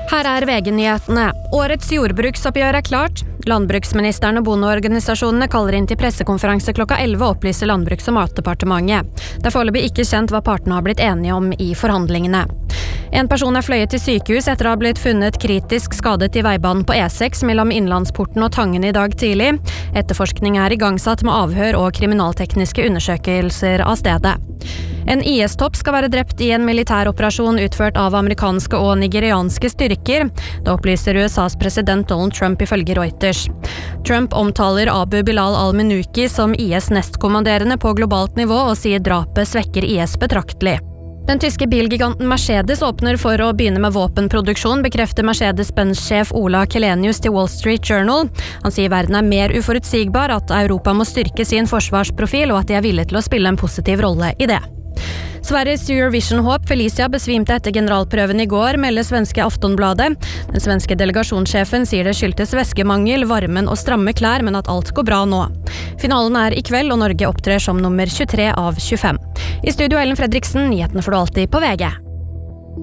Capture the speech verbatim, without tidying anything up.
Her er V G-nyhetene. Årets jordbruksoppgjør er klart. Landbruksministeren og bondeorganisasjonene kaller inn til pressekonferanse klokka elleve og opplyser Landbruks- og matdepartementet. Det er foreløpig ikke kjent hva partene har blitt enige om i forhandlingene. En person er fløyet til sykehus etter å ha blitt funnet kritisk skadet i veibanen på E seks mellom Innlandsporten og Tangen i dag tidlig. Etterforskning er igangsatt med avhør og kriminaltekniske undersøkelser av stedet. En I S-topp skal være drept i en militæroperasjon utført av amerikanske og nigerianske styrker. Det opplyser U S A's president Donald Trump ifølge Reuters. Trump omtaler Abu Bilal al-Minuki som I S-nestkommanderende på globalt nivå og sier drapet svekker I S betraktelig. Den tyske bilgiganten Mercedes åpner for å begynne med våpenproduksjon, bekrefter Mercedes-Benz-sjef Ola Kelenius til Wall Street Journal. Han sier verden er mer uforutsigbar, at Europa må styrke sin forsvarsprofil, og at de er villige til å spille en positiv rolle i det. Sveriges Eurovision-håp Felicia besvimte etter generalprøven i går, melder svenske Aftonbladet. Den svenske delegasjonssjefen sier det skyldtes væskemangel, varmen og stramme klær, men at alt går bra nå. Finalen er i kveld, og Norge opptrer som nummer tjuetre av tjuefem. I studio Ellen Fredriksen, nyhetene får du alltid på V G.